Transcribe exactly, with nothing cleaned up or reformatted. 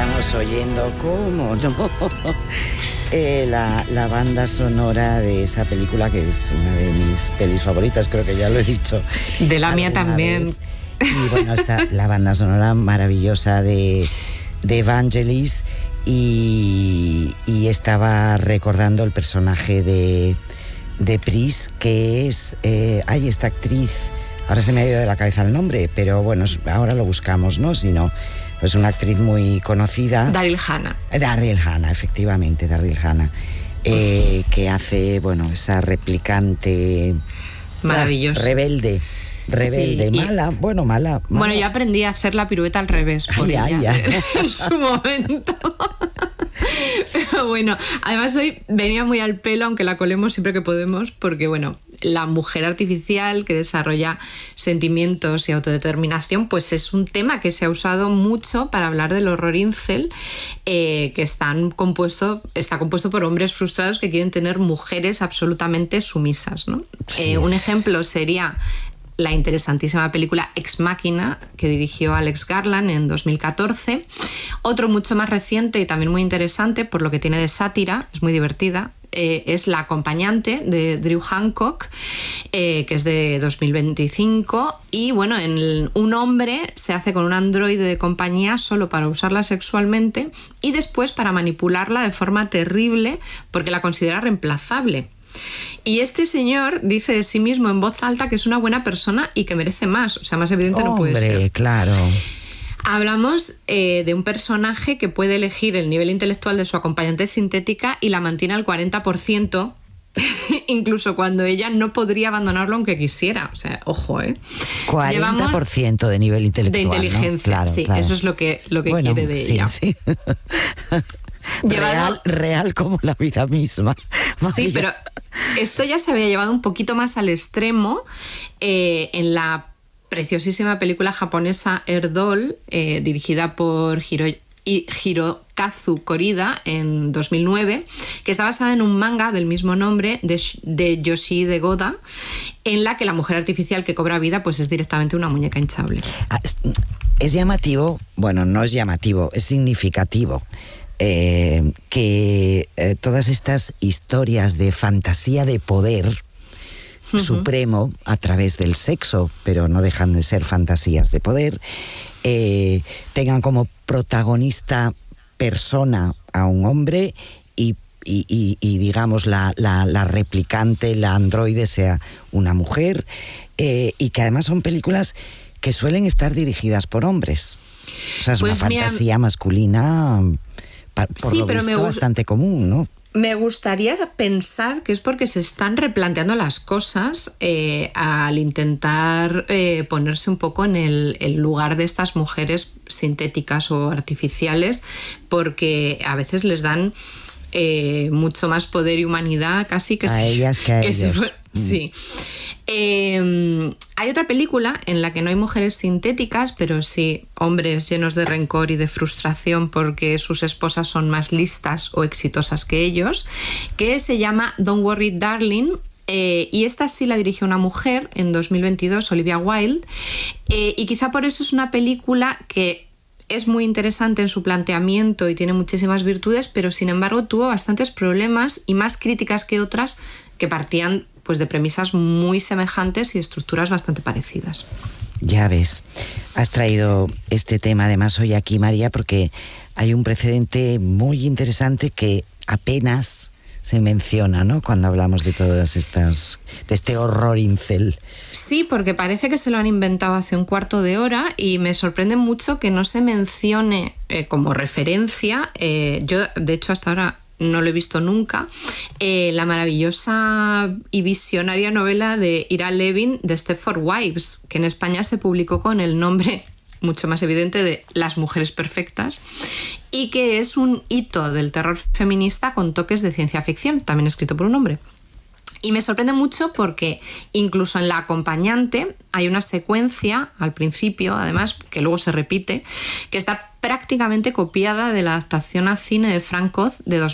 Estamos oyendo, ¿cómo no? eh, la, la banda sonora de esa película, que es una de mis pelis favoritas, creo que ya lo he dicho. De la mía también. Vez. Y bueno, está la banda sonora maravillosa de, de Vangelis, y, y estaba recordando el personaje de, de Pris, que es, eh, ay, esta actriz, ahora se me ha ido de la cabeza el nombre, pero bueno, ahora lo buscamos, ¿no? Si no, pues una actriz muy conocida. Daryl Hannah. Daryl Hannah, efectivamente, Daryl Hannah, eh, que hace, bueno, esa replicante maravillosa, rebelde. Rebelde, sí, mala, y, bueno, mala, mala. Bueno, yo aprendí a hacer la pirueta al revés por ay, ella ay, ay. en su momento. Pero bueno, además hoy venía muy al pelo, aunque la colemos siempre que podemos, porque bueno, la mujer artificial que desarrolla sentimientos y autodeterminación, pues es un tema que se ha usado mucho para hablar del horror incel, eh, que están compuesto, está compuesto por hombres frustrados que quieren tener mujeres absolutamente sumisas, ¿no? Sí. Eh, un ejemplo sería la interesantísima película Ex Machina, que dirigió Alex Garland en dos mil catorce. Otro mucho más reciente y también muy interesante, por lo que tiene de sátira, es muy divertida, eh, es La acompañante, de Drew Hancock, eh, que es de dos mil veinticinco. Y bueno, en el, un hombre se hace con un androide de compañía solo para usarla sexualmente y después para manipularla de forma terrible porque la considera reemplazable. Y este señor dice de sí mismo en voz alta que es una buena persona y que merece más. O sea, más evidente Hombre, no puede ser. Hombre, claro. Hablamos eh, de un personaje que puede elegir el nivel intelectual de su acompañante sintética y la mantiene al cuarenta por ciento, incluso cuando ella no podría abandonarlo aunque quisiera. O sea, ojo, ¿eh? cuarenta por ciento de nivel intelectual, de inteligencia, ¿no? Claro, sí, claro. Eso es lo que, lo que bueno, quiere de sí, ella. Sí. Llevado... Real, real como la vida misma. María. Sí, pero esto ya se había llevado un poquito más al extremo eh, en la preciosísima película japonesa Erdol, eh, dirigida por Hiro, Hirokazu Korida en dos mil nueve, que está basada en un manga del mismo nombre de, de Yoshihide Goda, en la que la mujer artificial que cobra vida pues es directamente una muñeca hinchable. Es llamativo, bueno, no es llamativo, es significativo. Eh, que eh, todas estas historias de fantasía de poder uh-huh. supremo a través del sexo, pero no dejan de ser fantasías de poder, eh, tengan como protagonista persona a un hombre y, y, y, y digamos la, la, la replicante, la androide sea una mujer, eh, y que además son películas que suelen estar dirigidas por hombres. O sea, es pues una fantasía mira... masculina... Por sí, lo pero visto, me bastante común, ¿no? Me gustaría pensar que es porque se están replanteando las cosas eh, al intentar eh, ponerse un poco en el, el lugar de estas mujeres sintéticas o artificiales, porque a veces les dan eh, mucho más poder y humanidad casi que a si, ellas que a que ellos. Si fue, mm. Sí. Eh, hay otra película en la que no hay mujeres sintéticas, pero sí hombres llenos de rencor y de frustración porque sus esposas son más listas o exitosas que ellos, que se llama Don't Worry Darling, eh, y esta sí la dirigió una mujer en dos mil veintidós, Olivia Wilde, eh, y quizá por eso es una película que es muy interesante en su planteamiento y tiene muchísimas virtudes, pero sin embargo tuvo bastantes problemas y más críticas que otras que partían pues de premisas muy semejantes y estructuras bastante parecidas. Ya ves, has traído este tema además hoy aquí, María, porque hay un precedente muy interesante que apenas se menciona, ¿no?, cuando hablamos de todas estas, de este horror incel. Sí, porque parece que se lo han inventado hace un cuarto de hora y me sorprende mucho que no se mencione eh, como referencia. Eh, yo, de hecho, hasta ahora no lo he visto nunca, eh, la maravillosa y visionaria novela de Ira Levin de Stepford Wives, que en España se publicó con el nombre mucho más evidente de Las mujeres perfectas, y que es un hito del terror feminista con toques de ciencia ficción, también escrito por un hombre. Y me sorprende mucho porque incluso en La acompañante hay una secuencia al principio, además, que luego se repite, que está prácticamente copiada de la adaptación a cine de Frank Oz de dos